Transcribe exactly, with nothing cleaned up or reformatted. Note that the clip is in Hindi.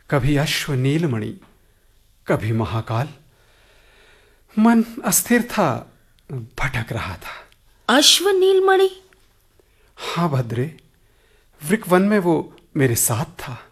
कभी अश्व नीलमणि, कभी महाकाल। मन अस्थिर था, भटक रहा था। अश्व नीलमणि? हाँ भद्रे, वृक वन में वो मेरे साथ था।